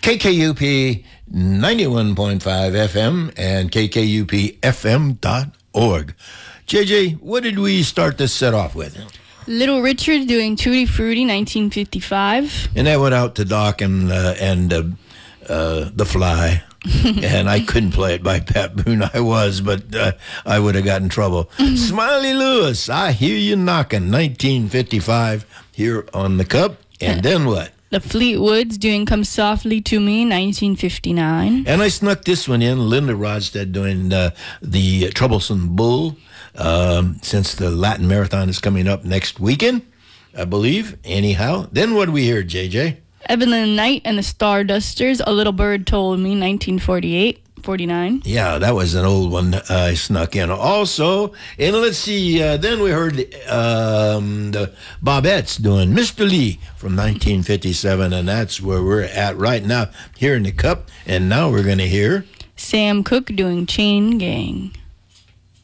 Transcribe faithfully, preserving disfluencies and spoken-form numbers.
K K U P ninety-one point five F M and K K U P F M dot org. J J, what did we start this set off with? Little Richard doing Tutti Frutti, nineteen fifty-five. And that went out to Doc and uh, and uh, uh, The Fly. And I couldn't play it by Pat Boone. I was, but uh, I would have got in trouble. Smiley Lewis, I Hear You Knocking, nineteen fifty-five, here on the Cup. And then what? The Fleetwoods doing Come Softly to Me, nineteen fifty-nine. And I snuck this one in, Linda Rodstead doing uh, The Troublesome Bull, um, since the Latin Marathon is coming up next weekend, I believe. Anyhow, then what do we hear, J J? Evelyn Knight and the Stardusters, A Little Bird Told Me, nineteen forty-eight, forty-nine. Yeah, that was an old one uh, I snuck in. Also, and let's see, uh, then we heard um, the Bobettes doing Mister Lee from nineteen fifty-seven, and that's where we're at right now here in the Cup. And now we're going to hear Sam Cooke doing Chain Gang.